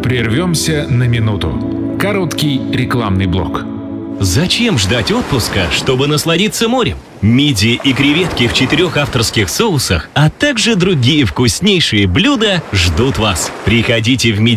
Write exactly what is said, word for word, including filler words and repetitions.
Прервемся на минуту. Короткий рекламный блок. Зачем ждать отпуска, чтобы насладиться морем? Мидии и креветки в четырех авторских соусах, а также другие вкуснейшие блюда ждут вас. Приходите в Мидии